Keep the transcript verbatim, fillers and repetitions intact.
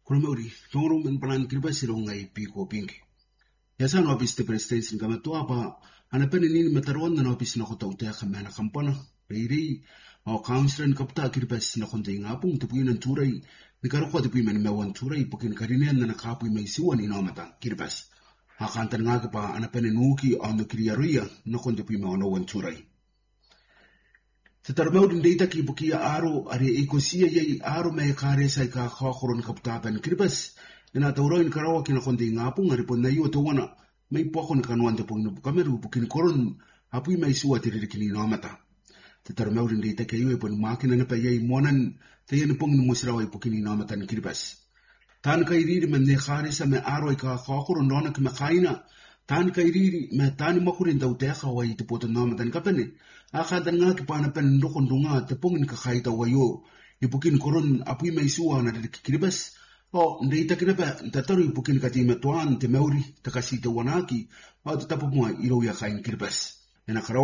Kuna mauri, tongro men palan kiribas siro ngai piko pinki. Yasan office de presidents kama tua pa anapene nini mataruan na office na kota utea kama na kampana. Reiri au councilor ni kapta kiribas na konta ingapung tepuin ang turay. Nikarukwa tepuin man mewan turay pakin karinean na nakapoy may siwan inamata kiribas. Hakantan nga pa anapene nuki au nukiriyaruya na konta tepuin mawanawan turay. Sa tarbaw din data ki bukia aro ari ekosia yai aro may kare sa ka khakoron kaptapan kiribas na tawroin karawa kina konti ngapung ari pon nayo tawana may pokon kanuan ta pong kameru bukin koron apoy may suwa tiririkini namata. Sa tarbaw din data kayo pon makina na pa yai monan tayan pong numusraway pokini namata ni kiribas. Tan kay riri man ne kare sa may aro ay ka khakoron nona kimakaina. Tan kay riri may tani makurin daw teka way tipoto namatan kapane. Akatan nga kipana pen ndokon dunga tepongin kakaita wayo. Ipukin koron apoy may suwa na kiribas. O ndita kinapa tataro ipukin katima tuan te meuri takasita wanaki. O tatapo mga iraw ya kain kiribas.